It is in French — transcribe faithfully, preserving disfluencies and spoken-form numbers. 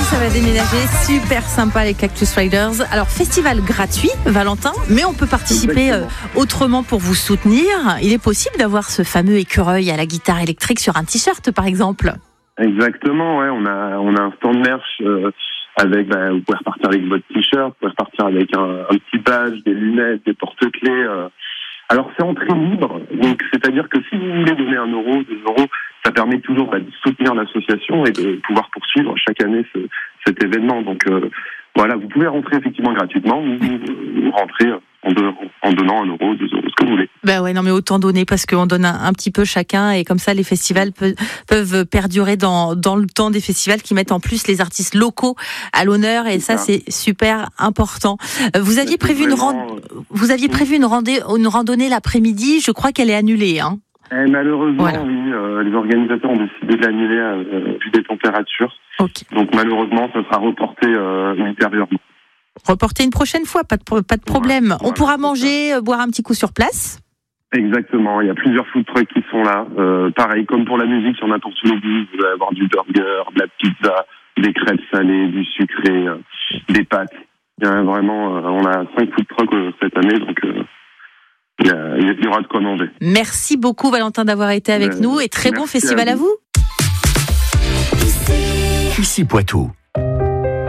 ça va déménager. Super sympa les Cactus Riders. Alors, festival gratuit, Valentin, mais on peut participer euh, autrement pour vous soutenir. Il est possible d'avoir ce fameux écureuil à la guitare électrique sur un t-shirt, par exemple. Exactement, ouais. On a, on a un stand merch euh, avec, bah, vous pouvez repartir avec votre t-shirt, vous pouvez repartir avec un, un petit badge, des lunettes, des porte-clés. Euh. Alors, c'est entrée libre. Donc, c'est-à-dire que si vous voulez donner un euro, deux euros, ça permet toujours bah, de soutenir l'association et de pouvoir poursuivre chaque année ce, cet événement. Donc, euh, voilà, vous pouvez rentrer effectivement gratuitement ou vous rentrez en, de, en donnant un euro, deux euros, ce que vous voulez. Ben ouais, non mais autant donner parce qu'on donne un, un petit peu chacun et comme ça les festivals pe- peuvent perdurer dans dans le temps, des festivals qui mettent en plus les artistes locaux à l'honneur et ça, ça c'est super important. Vous aviez prévu une rand... vous aviez prévu une randonnée une randonnée l'après-midi, je crois qu'elle est annulée, hein. Et malheureusement, voilà. oui, euh, les organisateurs ont décidé de l'annuler euh, vu des températures. Okay. Donc malheureusement, ça sera reporté euh, ultérieurement. Reporter une prochaine fois, pas de, pas de problème. Ouais, on voilà, pourra manger, ça. boire un petit coup sur place. Exactement, il y a plusieurs food trucks qui sont là. Euh, pareil, comme pour la musique, il y en a pour tous les goûts. Vous allez avoir du burger, de la pizza, des crêpes salées, du sucré, euh, des pâtes. Il y a vraiment, euh, on a cinq food trucks euh, cette année, donc euh, il, y a, il y aura de quoi manger. Merci beaucoup Valentin d'avoir été avec euh, nous et très bon festival à, à vous. Ici Poitou.